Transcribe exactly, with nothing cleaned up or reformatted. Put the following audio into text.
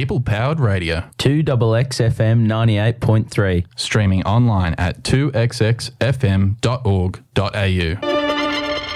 people-powered radio. two X X F M ninety-eight point three. Streaming online at two x x f m dot org dot a u.